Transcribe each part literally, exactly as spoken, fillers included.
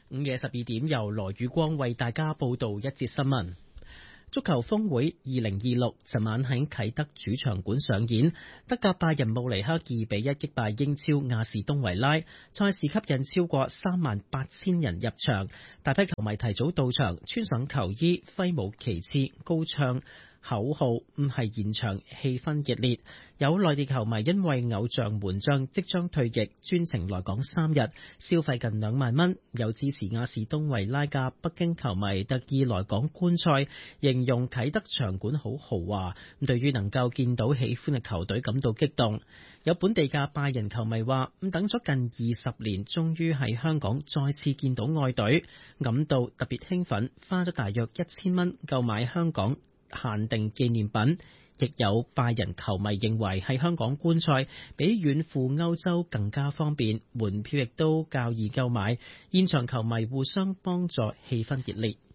午夜十二點由羅宇光為大家報道一節新聞。足球峰會二零二六昨晚喺啟德主場館上演，德甲拜仁慕尼黑二比一擊敗英超亞士東維拉，賽事吸引超過三萬八千人入場，大批球迷提早到場，穿上球衣，揮舞旗幟，高唱口號，唔係現場氣氛熱烈。有內地球迷因為偶像門將即將退役，專程來港三日，消費近兩萬蚊。有支持亞士東維拉嘅北京球迷特意來港觀賽，形容啟德場館好豪華。對於能夠見到喜歡嘅球隊感到激動。有本地嘅拜仁球迷話：咁等咗近二十年，終於喺香港再次見到愛隊，感到特別興奮，花咗大約一千蚊購買香港限定紀念品。亦有拜仁球迷認為喺香港觀賽比遠赴歐洲更加方便，門票亦都較易購買，現場球迷互相幫助，氣氛熱烈。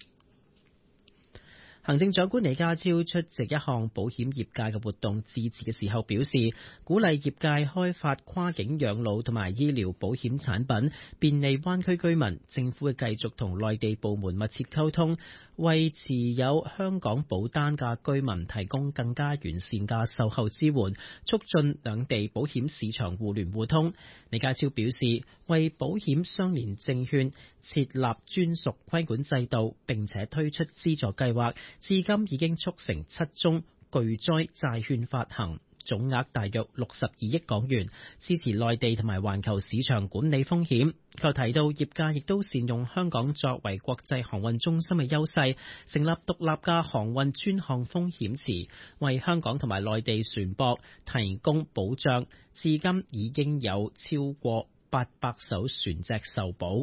行政長官李家超出席一項保險業界嘅活動致辭嘅時候表示，鼓勵業界開發跨境養老同埋醫療保險產品，便利灣區居民。政府會繼續同內地部門密切溝通，為持有香港保單嘅居民提供更加完善嘅售後支援，促進兩地保險市場互聯互通。李家超表示，為保險相連證券設立專屬規管制度，並且推出資助計劃，至今已經促成七宗巨災債券發行，總額大約六十二億港元，支持內地同埋環球市場管理風險。佢提到，業界亦都善用香港作為國際航運中心嘅優勢，成立獨立嘅航運專項風險池，為香港同埋內地船舶提供保障。至今已經有超過八百艘船隻受保。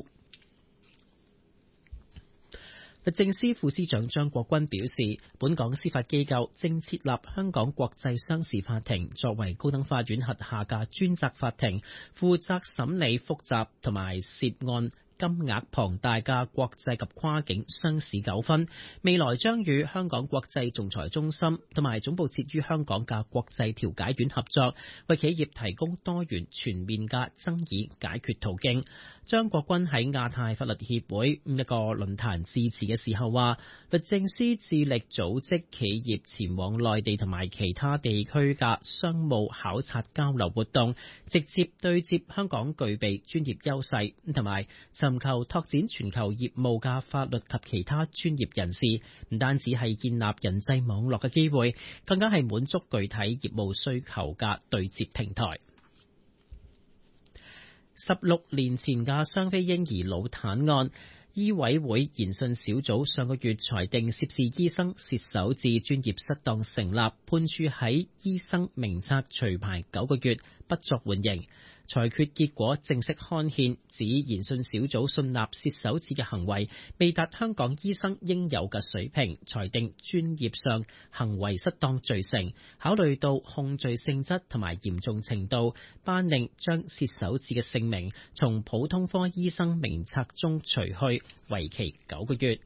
律政司副司長張國鈞表示，本港司法機構正設立香港國際商事法庭，作為高等法院轄下嘅專責法庭，負責審理複雜同埋涉案金額龐大嘅國際及跨境商事糾紛，未來將與香港國際仲裁中心同埋總部設於香港嘅國際調解院合作，為企業提供多元全面嘅爭議解決途徑。張國鈞喺亞太法律協會一個論壇致辭嘅時候話，律政司致力組織企業前往內地同埋其他地區嘅商務考察交流活動，直接對接香港具備專業優勢，同埋尋求拓展全球業務嘅法律及其他專業人士，唔單止係建立人際網絡嘅機會，更加係滿足具體業務需求嘅對接平台。十六年前嘅雙非嬰兒腦癱案，醫委會研訊小組上個月裁定涉事醫生涉手至專業失當成立，判處喺醫生名冊除牌九個月，不作緩刑。裁決結果正式刊憲，指研訊小組信納涉手指嘅行為未達香港醫生應有嘅水平，裁定專業上行為失當罪成。考慮到控罪性質同埋嚴重程度，頒令將涉手指嘅姓名從普通科醫生名冊中除去，為期九個月。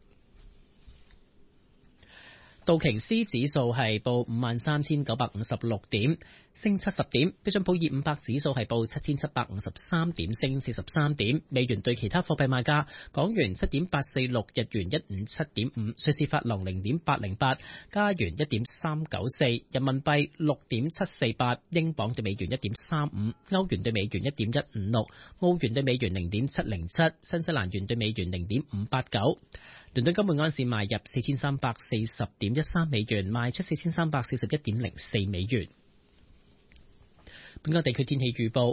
道瓊斯指數係報五萬三千九百五十六點，升七十點。標準普爾五百指數係報七千七百五十三點，升四十三點。美元對其他貨幣賣價：港元七點八四六，日元一五七點五，瑞士法郎零點八零八，加元一點三九四，人民幣六點七四八，英鎊對美元一點三五，歐元對美元一點一五六，澳元對美元零點七零七，新西蘭元對美元零點五八九。倫敦金每安士賣入四千三百四十點一三美元，賣出四千三百四十一點零四美元。本港地區天氣預報。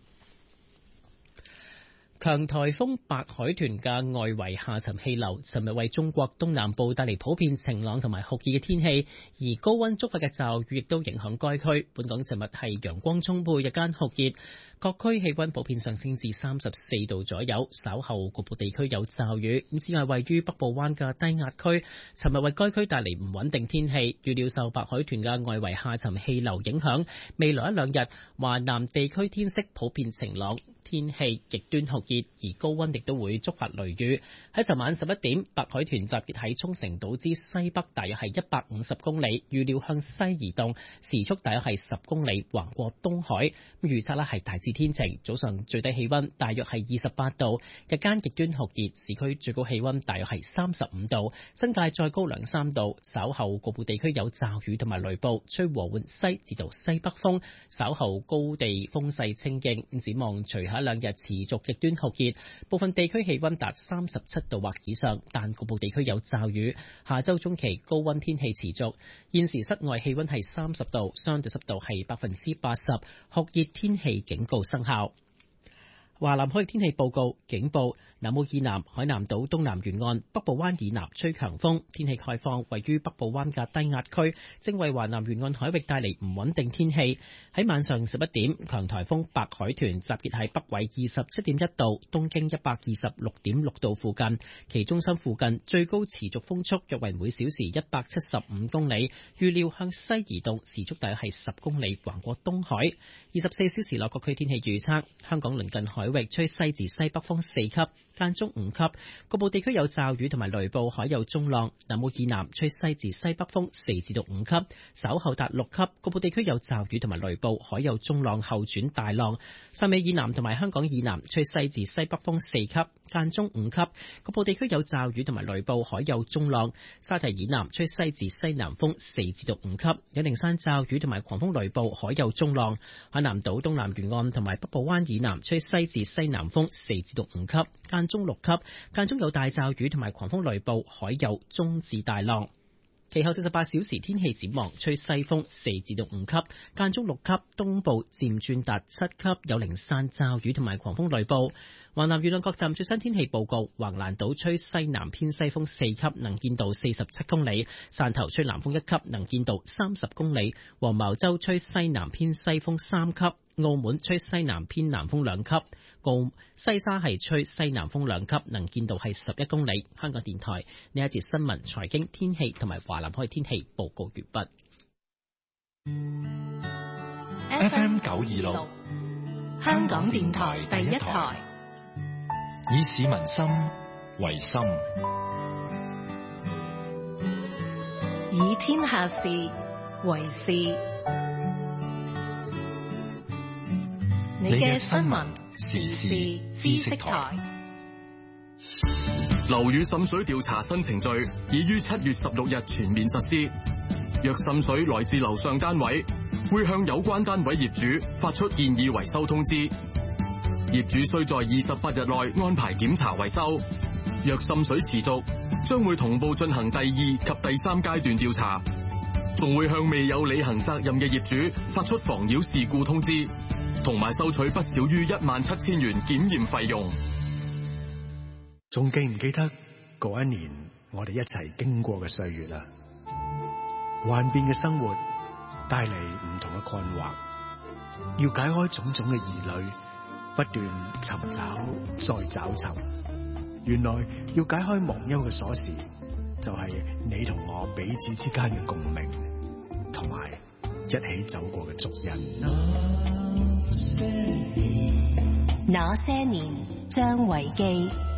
強颱風白海豚嘅外圍下沉氣流，尋日為中國東南部帶嚟普遍晴朗同埋酷熱嘅天氣，而高溫觸發嘅驟雨亦都影響該區。本港尋日係陽光充沛，日間酷熱，各區氣溫普遍上升至三十四度左右，稍後局部地區有驟雨。咁此外，位於北部灣嘅低壓區，尋日為該區帶嚟唔穩定天氣，預料受白海豚嘅外圍下沉氣流影響，未來一兩日華南地區天色普遍晴朗。 天氣極端酷熱，而高溫亦都會觸發雷雨。喺尋晚十一點，白海豚集結喺沖繩島之西北，大約係一百五十公里，預料向西移動，時速大約係十公里，橫過東海。預測呢係大致天晴，早上最低氣溫大約係二十八度，日間極端酷熱，市區最高氣溫大約係三十五度，新界再高兩三度。稍後局部地區有驟雨同埋雷暴，吹和緩西至到西北風，稍後高地風勢清勁。展望隨後一兩日持續極端酷熱，部分地區氣溫達三十七度或以上，但局部地區有驟雨。下周中期高溫天氣持續。現時室外氣溫係三十度，相對濕度係百分之八十，酷熱天氣警告生效。華南海域天氣報告警報：南澳以南、海南島東南沿岸、北部灣以南吹強風，天氣概況。位於北部灣嘅低壓區正為華南沿岸海域帶嚟唔穩定天氣。喺晚上十一點，強颱風白海豚集結喺北緯二十七點一度、東經一百二十六點六度附近，其中心附近最高持續風速約為每小時一百七十五公里，預料向西移動，時速大約係十公里，橫過東海。二十四小時內各區天氣預測：香港鄰近海域吹西至西北風四級，間中五級，局部地區有驟雨同埋雷暴，海有中浪。南澳以南吹西至西北風四至到五級，稍後達六級，局部地區有驟雨同埋雷暴，海有中浪後轉大浪。汕尾以南同埋香港以南吹西至西北風四級，間中五級，局部地區有驟雨同埋雷暴，海有中浪。沙堤以南吹西至西南風四至到五級，有零散驟雨同埋狂風雷暴，海有中浪。海南島東南沿岸同埋北部灣以南吹西至西南風四至到五級，間中六級，間中有大驟雨同埋狂風雷暴，海有中至大浪。其後四十八小時天氣展望，吹西風四至到五級，間中六級，東部漸轉達七級，有零散驟雨同埋狂風雷暴。華南沿岸各站最新天氣報告：橫瀾島吹西南偏西風四級，能見度四十七公里；汕頭吹南風一級，能見度三十公里；黃茅洲吹西南偏西風三級；澳門吹西南偏南風兩級；澳西沙係吹西南風兩級，能見度係十一公里。香港電台呢一節新聞、財經、天氣同埋華南海天氣報告完畢。 F M 九二六，香港電台第一台，以市民心為心， 以天下事為事。你嘅新聞時事知識台。 樓宇滲水調查新程序已於七月十六日全面實施。若滲水來自樓上單位，會向有關單位業主發出建議維修通知。業主須在二十八日內安排檢查維修。若滲水持續，將會同步進行第二及第三階段調查，仲會向未有履行責任嘅業主發出妨擾事故通知，同埋收取不少於一萬七千元檢驗費用。 仲記唔記得嗰一年我哋一齊經過嘅歲月啊？幻變嘅生活帶嚟唔同嘅困惑，要解開種種嘅疑慮，不斷尋找再找尋。原來要解開忘憂嘅鎖匙，就係你同我彼此之間嘅共鳴，同埋一起走過嘅足印。 那些年，張維基。